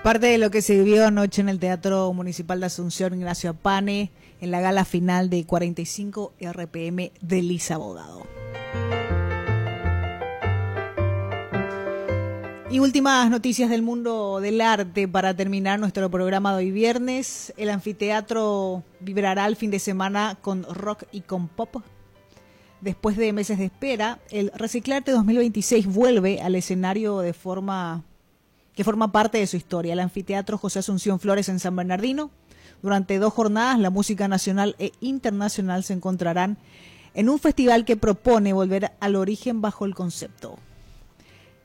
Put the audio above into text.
Parte de lo que se vivió anoche en el Teatro Municipal de Asunción Ignacio Apane en la gala final de 45 RPM de Lisa Abogado. Y últimas noticias del mundo del arte para terminar nuestro programa de hoy viernes. El anfiteatro vibrará el fin de semana con rock y con pop. Después de meses de espera, el Reciclarte 2026 vuelve al escenario que forma parte de su historia, el Anfiteatro José Asunción Flores en San Bernardino. Durante 2 jornadas, la música nacional e internacional se encontrarán en un festival que propone volver al origen bajo el concepto